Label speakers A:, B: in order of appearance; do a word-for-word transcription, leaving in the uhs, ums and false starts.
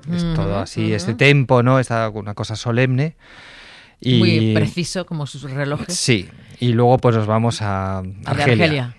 A: Es
B: Uh-huh,
A: todo así,
B: uh-huh.
A: este tempo, ¿no? Esta una cosa solemne. Y,
B: muy preciso, como sus relojes.
A: Sí, y luego pues nos vamos a
B: A
A: Argelia.
B: Argelia.